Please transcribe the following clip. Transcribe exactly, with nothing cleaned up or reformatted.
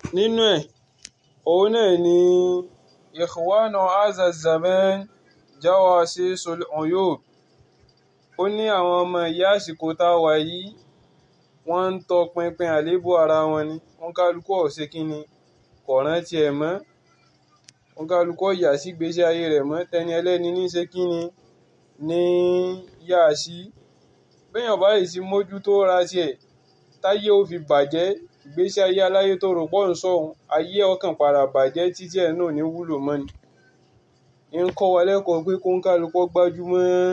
nínú ẹ̀ òun náà ni ikhwana hadha zaman jawasisul uyub. Ó ní àwọn ọmọ ìyá àsìkò tá a wà yìí wọ́n ń tọpinpin àléébù ara wọn ni. Wọ́n kálukú ò ṣe kí ni kò rántí ẹ̀ mọ́. Wọ́n kálukú ò yà sí ìgbésí ayé rẹ̀ mọ́. Tẹni ẹlẹ́ni ní ṣe kí ni ní yà sí. Béèyàn bá yìí sí mójútó ra tiẹ̀ táyé ó fi bàjẹ́, ìgbésí ayé aláyé tó rò pọ̀ ń sọ̀hún ayé ọkàn padà bàjẹ́ títí ẹ̀ náà ní wúlò mọ́ ni. ń kọ́ wa lẹ́kọ̀ọ́ pé kó ń kálukú gbájúmọ́